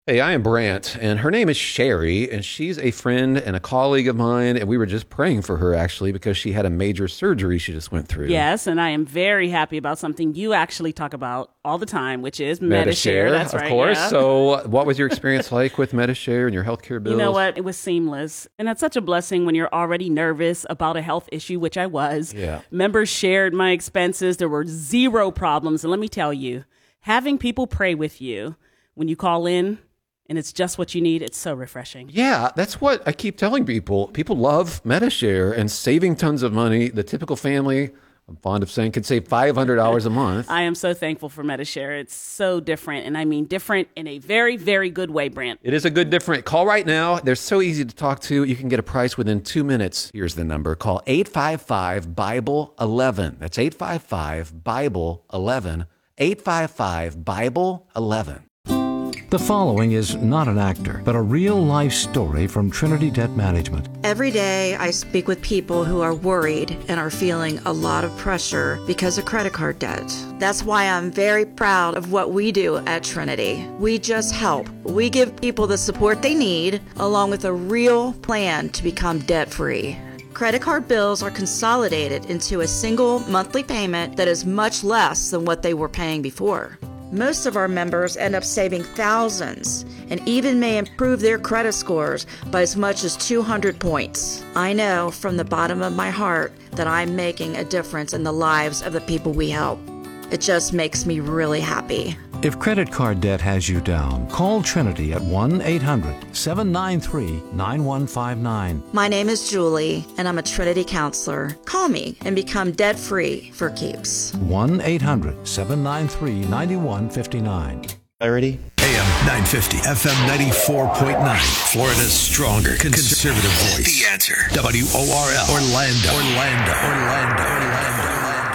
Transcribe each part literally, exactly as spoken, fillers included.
Hey, I am Brant, and her name is Sherry, and she's a friend and a colleague of mine, and we were just praying for her, actually, because she had a major surgery she just went through. Yes, and I am very happy about something you actually talk about all the time, which is Medishare. Medishare. That's of right, course. yeah. So what was your experience like with Medishare and your healthcare bills? You know what? It was seamless, and that's such a blessing when you're already nervous about a health issue, which I was. Yeah. Members shared my expenses. There were zero problems, and let me tell you, having people pray with you when you call in, and it's just what you need, it's so refreshing. Yeah, that's what I keep telling people. People love Medishare and saving tons of money. The typical family, I'm fond of saying, can save five hundred dollars a month. I am so thankful for Medishare. It's so different, and I mean different in a very, very good way, Brant. It is a good different. Call right now. They're so easy to talk to. You can get a price within two minutes. Here's the number. Call eight five five, Bible eleven. That's eight five five, Bible eleven. eight five five, Bible eleven. The following is not an actor, but a real-life story from Trinity Debt Management. Every day, I speak with people who are worried and are feeling a lot of pressure because of credit card debt. That's why I'm very proud of what we do at Trinity. We just help. We give people the support they need, along with a real plan to become debt-free. Credit card bills are consolidated into a single monthly payment that is much less than what they were paying before. Most of our members end up saving thousands and even may improve their credit scores by as much as two hundred points. I know from the bottom of my heart that I'm making a difference in the lives of the people we help. It just makes me really happy. If credit card debt has you down, call Trinity at one eight hundred, seven nine three, nine one five nine. My name is Julie, and I'm a Trinity counselor. Call me and become debt-free for keeps. one eight hundred, seven nine three, nine one five nine. Ready? A M nine fifty, F M ninety-four point nine. Florida's stronger conservative voice. The Answer. W O R L. Orlando. Orlando. Orlando. Orlando.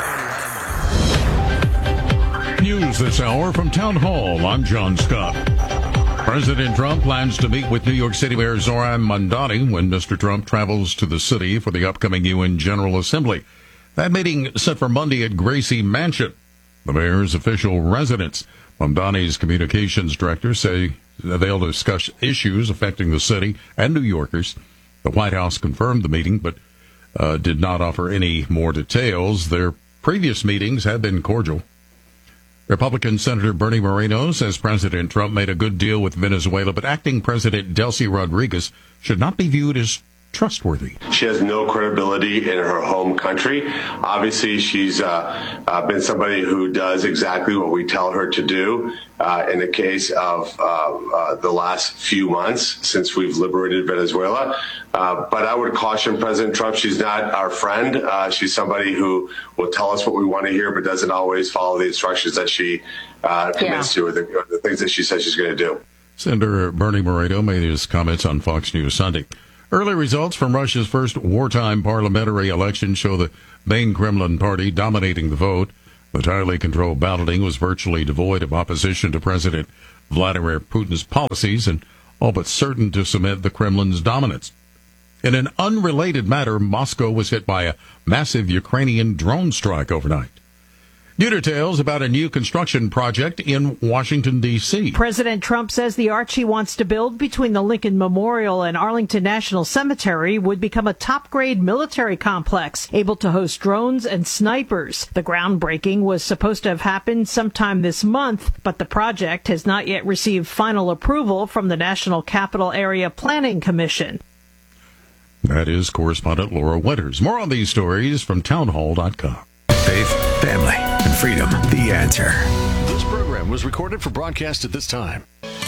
News this hour from Town Hall. I'm John Scott. President Trump plans to meet with New York City Mayor Zohran Mamdani when Mister Trump travels to the city for the upcoming U N General Assembly. That meeting set for Monday at Gracie Mansion, the mayor's official residence. Mamdani's communications director say they'll discuss issues affecting the city and New Yorkers. The White House confirmed the meeting, but uh, did not offer any more details. Their previous meetings have been cordial. Republican Senator Bernie Moreno says President Trump made a good deal with Venezuela, but acting President Delcy Rodriguez should not be viewed as trustworthy. She has no credibility in her home country. Obviously, she's uh, uh, been somebody who does exactly what we tell her to do. Uh, in the case of uh, uh, the last few months since we've liberated Venezuela. Uh, but I would caution President Trump, she's not our friend. Uh, she's somebody who will tell us what we want to hear, but doesn't always follow the instructions that she uh, commits yeah. to, or the, or the things that she says she's going to do. Senator Bernie Moreno made his comments on Fox News Sunday. Early results from Russia's first wartime parliamentary election show the main Kremlin party dominating the vote. The tightly controlled balloting was virtually devoid of opposition to President Vladimir Putin's policies and all but certain to cement the Kremlin's dominance. In an unrelated matter, Moscow was hit by a massive Ukrainian drone strike overnight. New details about a new construction project in Washington, D C President Trump says the arch he wants to build between the Lincoln Memorial and Arlington National Cemetery would become a top-grade military complex, able to host drones and snipers. The groundbreaking was supposed to have happened sometime this month, but the project has not yet received final approval from the National Capital Area Planning Commission. That is correspondent Laura Winters. More on these stories from townhall dot com. Faith, family, and freedom. The Answer. This program was recorded for broadcast at this time.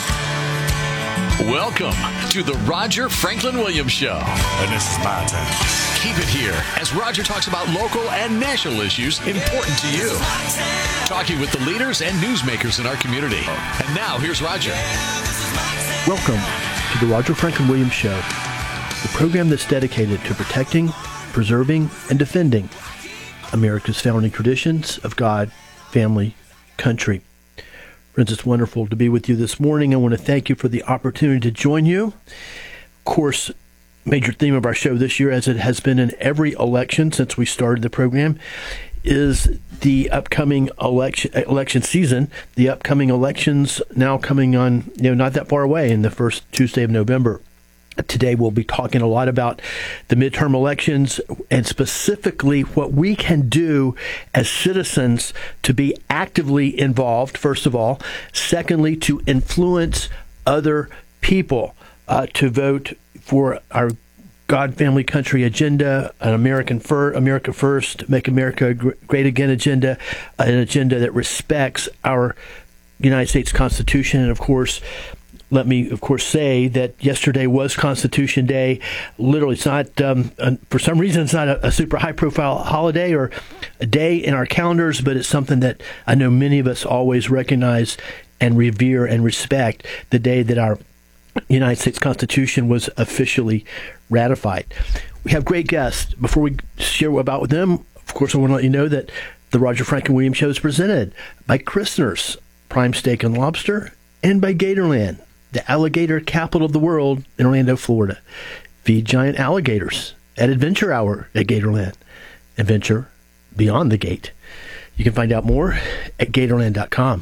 Welcome to the Roger Franklin Williams Show. And this is my turn. Keep it here as Roger talks about local and national issues important to you. Talking with the leaders and newsmakers in our community. And now, here's Roger. Welcome to the Roger Franklin Williams Show, the program that's dedicated to protecting, preserving, and defending America's founding traditions of God, family, country. Friends, it's wonderful to be with you this morning. I want to thank you for the opportunity to join you. Of course, major theme of our show this year, as it has been in every election since we started the program, is the upcoming election election season. The upcoming elections now coming on, you know, not that far away in the first Tuesday of November. Today we'll be talking a lot about the midterm elections and specifically what we can do as citizens to be actively involved, first of all. Secondly, to influence other people uh, to vote for our God, Family, Country agenda, an American fir- America First, Make America Great Again agenda, an agenda that respects our United States Constitution. And, of course, let me, of course, say that yesterday was Constitution Day. Literally, it's not, um, uh, for some reason, it's not a, a super high-profile holiday or a day in our calendars, but it's something that I know many of us always recognize and revere and respect, the day that our United States Constitution was officially ratified. We have great guests. Before we share about them, of course, I want to let you know that the Roger Franklin Williams Show is presented by Christner's Prime Steak and Lobster and by Gatorland, the alligator capital of the world in Orlando, Florida. Feed giant alligators at Adventure Hour at Gatorland. Adventure beyond the gate. You can find out more at Gatorland dot com.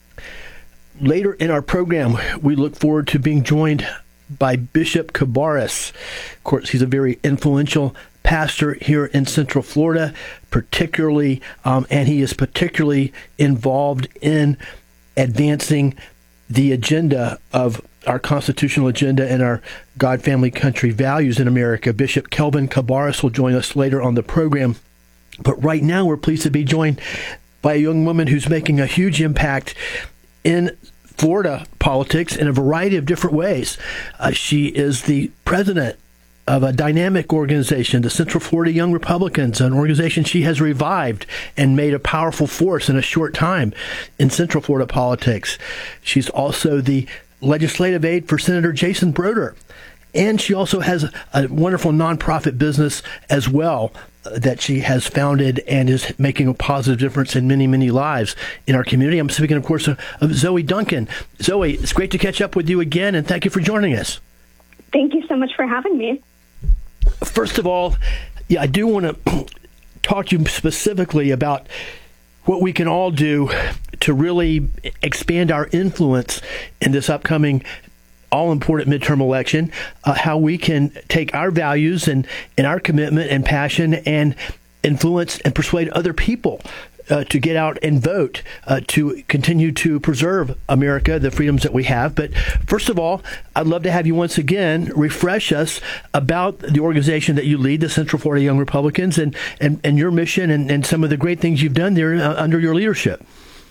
Later in our program, we look forward to being joined by Bishop Cabarrus. Of course, he's a very influential pastor here in Central Florida, particularly, um, and he is particularly involved in advancing the agenda of our constitutional agenda and our God, Family, Country values in America. Bishop Kelvin Cabarrus will join us later on the program. But right now, we're pleased to be joined by a young woman who's making a huge impact in Florida politics in a variety of different ways. Uh, she is the president of a dynamic organization, the Central Florida Young Republicans, an organization she has revived and made a powerful force in a short time in Central Florida politics. She's also the legislative aide for Senator Jason Broder. And she also has a wonderful nonprofit business as well uh, that she has founded and is making a positive difference in many, many lives in our community. I'm speaking, of course, of, of Zoe Duncan. Zoe, it's great to catch up with you again, and thank you for joining us. Thank you so much for having me. First of all, yeah, I do want to talk to you specifically about what we can all do to really expand our influence in this upcoming all-important midterm election, uh, how we can take our values and, and our commitment and passion and influence and persuade other people uh, to get out and vote, uh, to continue to preserve America, the freedoms that we have. But first of all, I'd love to have you once again refresh us about the organization that you lead, the Central Florida Young Republicans, and, and, and your mission and, and some of the great things you've done there uh, under your leadership.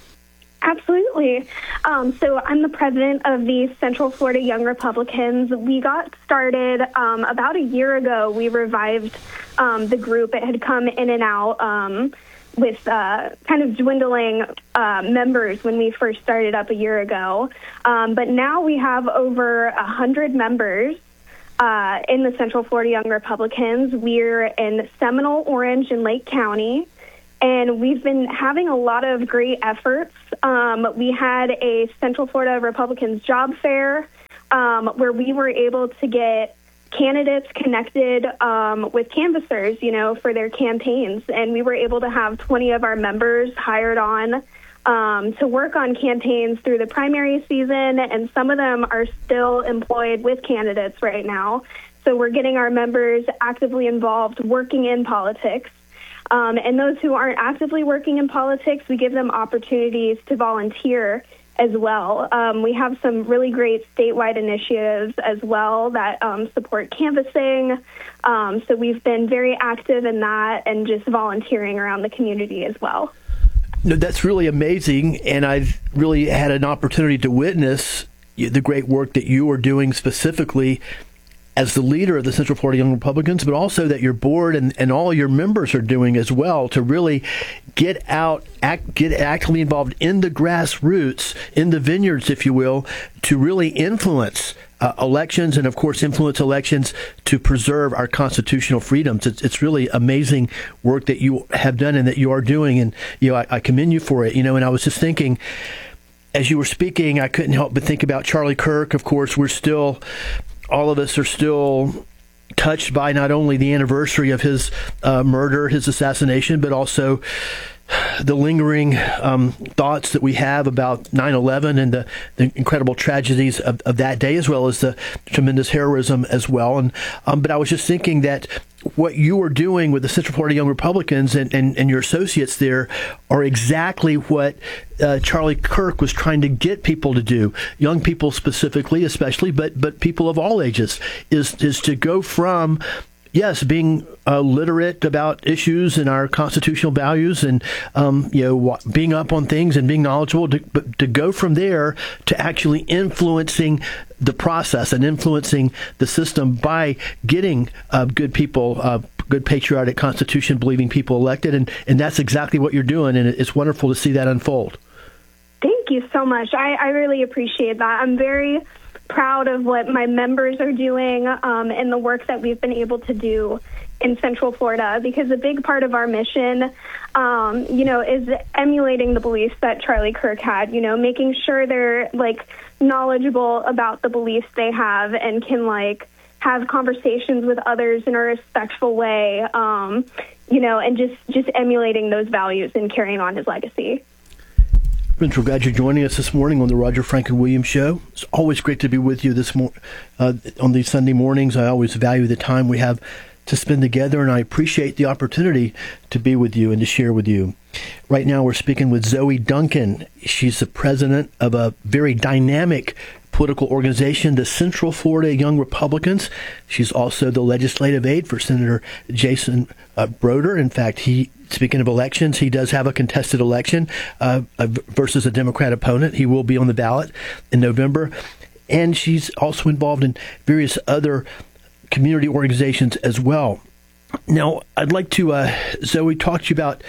Absolutely. Um, so I'm the president of the Central Florida Young Republicans. We got started um, about a year ago. We revived um, the group. It had come in and out um, with uh, kind of dwindling uh, members when we first started up a year ago. Um, but now we have over one hundred members uh, in the Central Florida Young Republicans. We're in Seminole, Orange, and Lake County. And we've been having a lot of great efforts. Um, we had a Central Florida Republicans job fair um, where we were able to get candidates connected um, with canvassers, you know, for their campaigns. And we were able to have twenty of our members hired on um, to work on campaigns through the primary season. And some of them are still employed with candidates right now. So we're getting our members actively involved, working in politics. Um, and those who aren't actively working in politics, we give them opportunities to volunteer as well. Um, we have some really great statewide initiatives as well that um, support canvassing. Um, so we've been very active in that and just volunteering around the community as well. No, that's really amazing, and I've really had an opportunity to witness the great work that you are doing specifically as the leader of the Central Florida Young Republicans, but also that your board and, and all your members are doing as well to really get out, act, get actively involved in the grassroots, in the vineyards, if you will, to really influence uh, elections and, of course, influence elections to preserve our constitutional freedoms. It's, it's really amazing work that you have done and that you are doing, and you know I, I commend you for it. You know, and I was just thinking, as you were speaking, I couldn't help but think about Charlie Kirk. Of course, we're still... all of us are still touched by not only the anniversary of his uh, murder, his assassination, but also the lingering um, thoughts that we have about nine eleven and the, the incredible tragedies of, of that day, as well as the tremendous heroism as well. And um, but I was just thinking that what you are doing with the Central Florida Young Republicans and, and, and your associates there are exactly what uh, Charlie Kirk was trying to get people to do, young people specifically, especially, but but people of all ages, is is to go from yes, being uh, literate about issues and our constitutional values, and um, you know, being up on things and being knowledgeable, to, but to go from there to actually influencing the process and influencing the system by getting uh, good people, uh, good patriotic Constitution-believing people elected, and and that's exactly what you're doing, and it's wonderful to see that unfold. Thank you so much. I, I really appreciate that. I'm very proud of what my members are doing um, and the work that we've been able to do in Central Florida, because a big part of our mission, um, you know, is emulating the beliefs that Charlie Kirk had, you know, making sure they're, like, knowledgeable about the beliefs they have and can, like, have conversations with others in a respectful way, um, you know, and just, just emulating those values and carrying on his legacy. Friends, we're glad you're joining us this morning on the Roger Franklin Williams Show. It's always great to be with you this mo- uh, on these Sunday mornings. I always value the time we have to spend together, and I appreciate the opportunity to be with you and to share with you. Right now, we're speaking with Zoe Duncan. She's the president of a very dynamic political organization, the Central Florida Young Republicans. She's also the legislative aide for Senator Jason uh, Broder. In fact, he, speaking of elections, he does have a contested election uh, versus a Democrat opponent. He will be on the ballot in November. And she's also involved in various other community organizations as well. Now, I'd like to, uh, Zoe, talk to you about,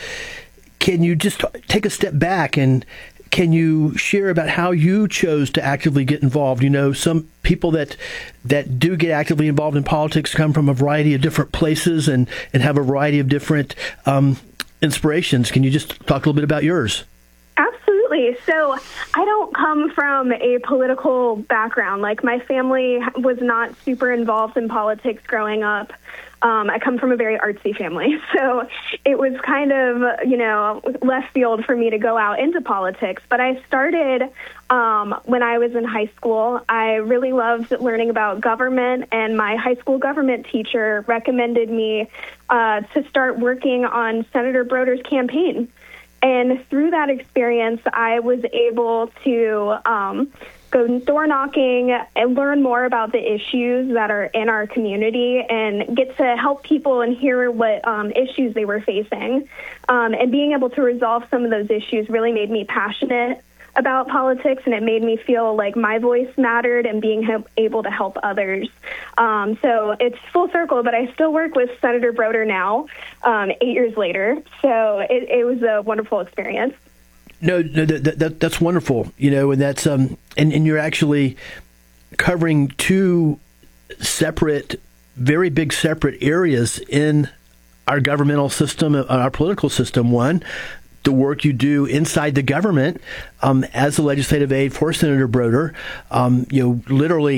can you just take a step back and can you share about how you chose to actively get involved? You know, some people that that do get actively involved in politics come from a variety of different places and, and have a variety of different um, inspirations. Can you just talk a little bit about yours? Absolutely. So I don't come from a political background. Like, my family was not super involved in politics growing up. Um, I come from a very artsy family, so it was kind of, you know, left field for me to go out into politics. But I started um, when I was in high school. I really loved learning about government, and my high school government teacher recommended me uh, to start working on Senator Broder's campaign. And through that experience, I was able to um, go door knocking and learn more about the issues that are in our community and get to help people and hear what um, issues they were facing. Um, and being able to resolve some of those issues really made me passionate about politics, and it made me feel like my voice mattered and being he- able to help others. Um, so it's full circle, but I still work with Senator Broder now, um, eight years later. So it, it was a wonderful experience. No, no, that, that, that's wonderful. You know, and that's um, and, and you're actually covering two separate, very big separate areas in our governmental system, our political system. One, the work you do inside the government um, as a legislative aide for Senator Broder, um, you know, literally